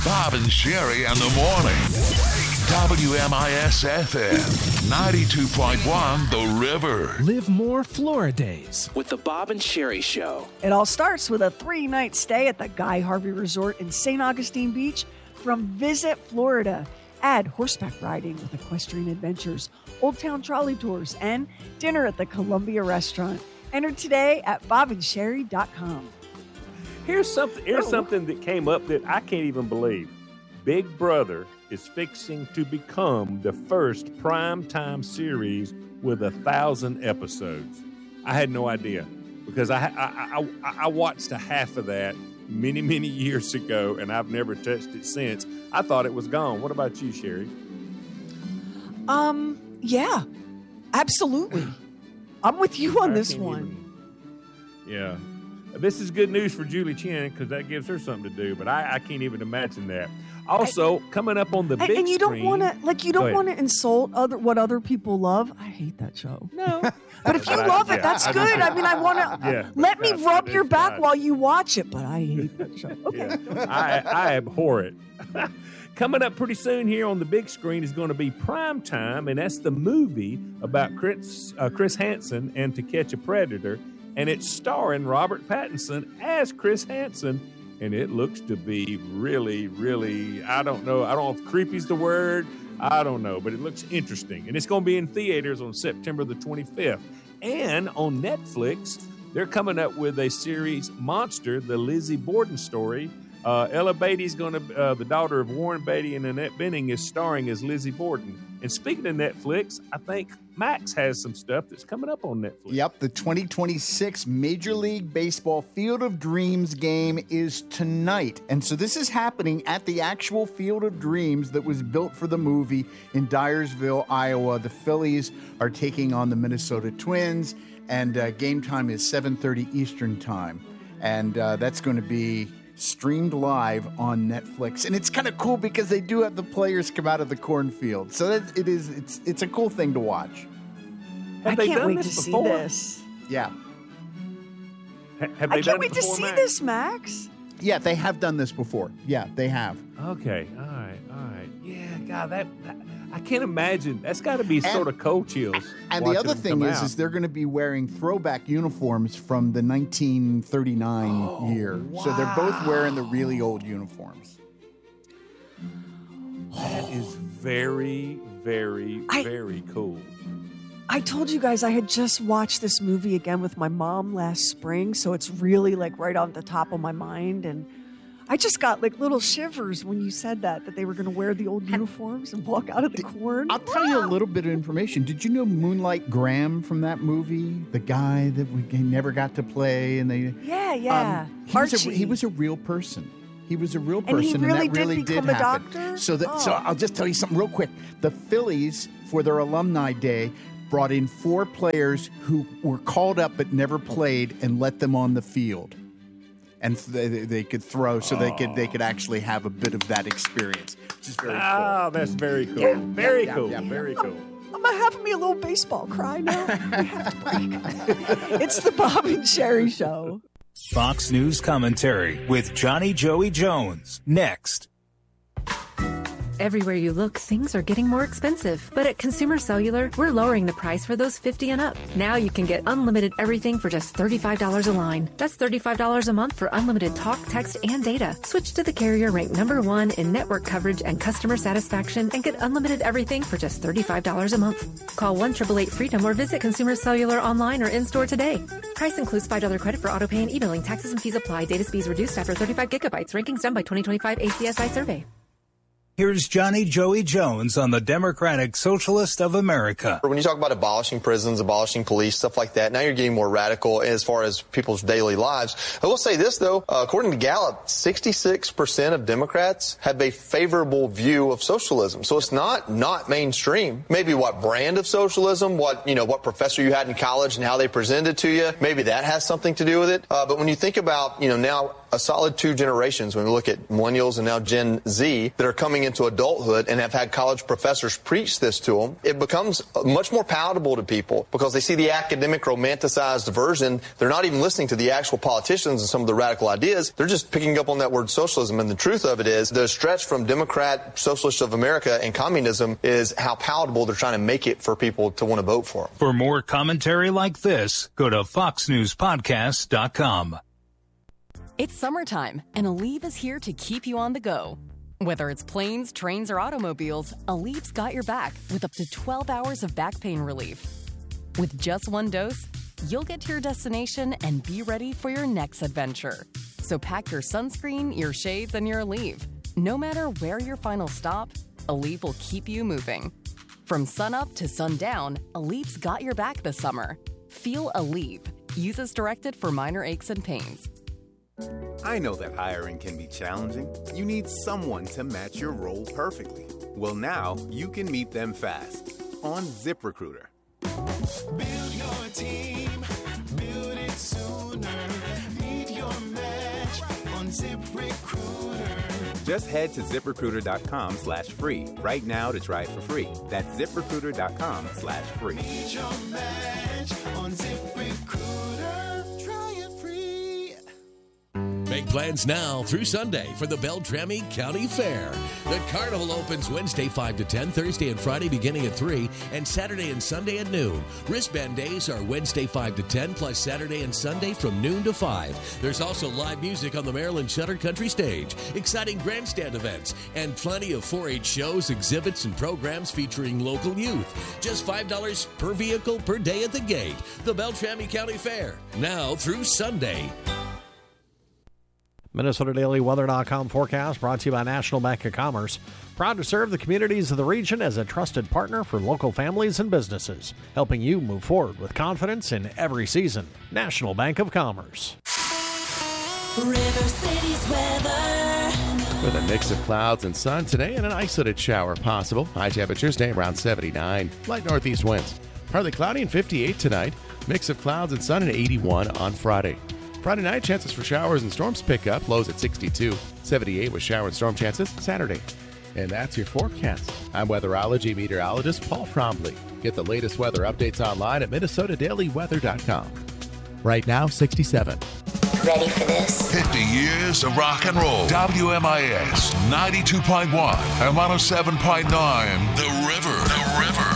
Bob and Sherry in the morning. WMIS-FM, 92.1 The River. Live more Florida days with the Bob and Sherry Show. It all starts with a 3-night stay at the Guy Harvey Resort in St. Augustine Beach from Visit Florida. Add horseback riding with equestrian adventures, Old Town trolley tours, and dinner at the Columbia Restaurant. Enter today at bobandsherry.com. Here's something that came up that I can't even believe. Big Brother is fixing to become the first primetime series with 1,000 episodes. I had no idea because I watched a half of that many, many years ago, and I've never touched it since. I thought it was gone. What about you, Sherry? Yeah, absolutely. I'm with you on this one. Yeah. This is good news for Julie Chen because that gives her something to do, but I can't even imagine that. Also, coming up on the big screen. And you don't want to insult what other people love. I hate that show. No. But if you love it, that's good. I mean, I want to let me rub your back while you watch it, but I hate that show. Okay. Yeah. I abhor it. Coming up pretty soon here on the big screen is going to be Prime Time, and that's the movie about Chris Hansen and To Catch a Predator, and it's starring Robert Pattinson as Chris Hansen, and it looks to be really, really, I don't know if creepy's the word, I don't know, but it looks interesting, and it's going to be in theaters on September the 25th, and on Netflix, they're coming up with a series, Monster, the Lizzie Borden story. Ella Beatty's going to, the daughter of Warren Beatty and Annette Bening, is starring as Lizzie Borden. And speaking of Netflix, I think Max has some stuff that's coming up on Netflix. Yep, the 2026 Major League Baseball Field of Dreams game is tonight. And so this is happening at the actual Field of Dreams that was built for the movie in Dyersville, Iowa. The Phillies are taking on the Minnesota Twins, and game time is 7:30 Eastern Time. And that's going to be streamed live on Netflix, and it's kind of cool because they do have the players come out of the cornfield, so it's a cool thing to watch. I can't wait to see this. Yeah. I can't wait to see this, Max. Yeah, they have done this before. Yeah, they have. Okay, all right. Yeah, God, that I can't imagine. That's got to be sort of cold chills. And the other thing is they're going to be wearing throwback uniforms from the 1939 year. Wow. So they're both wearing the really old uniforms. That is very, very, very cool. I told you guys I had just watched this movie again with my mom last spring, so it's really like right on the top of my mind, and I just got like little shivers when you said that they were going to wear the old uniforms and walk out of the corn. I'll tell you a little bit of information. Did you know Moonlight Graham from that movie? The guy that we never got to play, and they Yeah. He was a real person. He was a real person, and he really and that really did become a happen. doctor? So I'll just tell you something real quick. The Phillies, for their alumni day, brought in 4 players who were called up but never played and let them on the field. And they could throw, so they could actually have a bit of that experience, which is very cool. Oh, that's very cool. Yeah. Very cool. Very cool. I'm having me a little baseball cry now. We have to break. It's the Bob and Sherry Show. Fox News commentary with Johnny Joey Jones. Next. Everywhere you look, things are getting more expensive. But at Consumer Cellular, we're lowering the price for those 50 and up. Now you can get unlimited everything for just $35 a line. That's $35 a month for unlimited talk, text, and data. Switch to the carrier ranked #1 in network coverage and customer satisfaction and get unlimited everything for just $35 a month. Call 1-888-FREEDOM or visit Consumer Cellular online or in-store today. Price includes $5 credit for auto pay and e-billing. Taxes and fees apply. Data speeds reduced after 35 gigabytes. Rankings done by 2025 ACSI survey. Here's Johnny Joey Jones on the Democratic Socialist of America. When you talk about abolishing prisons, abolishing police, stuff like that, now you're getting more radical as far as people's daily lives. I will say this, though. According to Gallup, 66% of Democrats have a favorable view of socialism. So it's not mainstream. Maybe what brand of socialism, what professor you had in college and how they presented it to you, maybe that has something to do with it. But when you think about, now a solid 2 generations when we look at millennials and now Gen Z that are coming into adulthood and have had college professors preach this to them. It becomes much more palatable to people because they see the academic romanticized version. They're not even listening to the actual politicians and some of the radical ideas. They're just picking up on that word socialism. And the truth of it is the stretch from Democrat, Socialist of America, and communism is how palatable they're trying to make it for people to want to vote for them. For more commentary like this, go to foxnewspodcast.com. It's summertime, and Aleve is here to keep you on the go. Whether it's planes, trains, or automobiles, Aleve's got your back with up to 12 hours of back pain relief. With just one dose, you'll get to your destination and be ready for your next adventure. So pack your sunscreen, your shades, and your Aleve. No matter where your final stop, Aleve will keep you moving. From sunup to sundown, Aleve's got your back this summer. Feel Aleve. Use as directed for minor aches and pains. I know that hiring can be challenging. You need someone to match your role perfectly. Well, now you can meet them fast on ZipRecruiter. Build your team, build it sooner. Meet your match on ZipRecruiter. Just head to ZipRecruiter.com/free right now to try it for free. That's ZipRecruiter.com/free. Meet your match on ZipRecruiter. Try it free. Make plans now through Sunday for the Beltrami County Fair. The carnival opens Wednesday 5 to 10, Thursday and Friday beginning at 3, and Saturday and Sunday at noon. Wristband days are Wednesday 5 to 10, plus Saturday and Sunday from noon to 5. There's also live music on the Maryland Shutter Country Stage, exciting grandstand events, and plenty of 4-H shows, exhibits, and programs featuring local youth. Just $5 per vehicle per day at the gate. The Beltrami County Fair, now through Sunday. MinnesotaDailyWeather.com forecast brought to you by National Bank of Commerce. Proud to serve the communities of the region as a trusted partner for local families and businesses, helping you move forward with confidence in every season. National Bank of Commerce. River City's weather. With a mix of clouds and sun today and an isolated shower possible. High temperatures today around 79. Light northeast winds. Partly cloudy and 58 tonight. Mix of clouds and sun and 81 on Friday. Friday night, chances for showers and storms pick up. Lows at 62. 78 with shower and storm chances Saturday. And that's your forecast. I'm weatherology meteorologist Paul Trombley. Get the latest weather updates online at MinnesotaDailyWeather.com. Right now, 67. Ready for this? 50 years of rock and roll. WMIS 92.1 and 107.9 The River.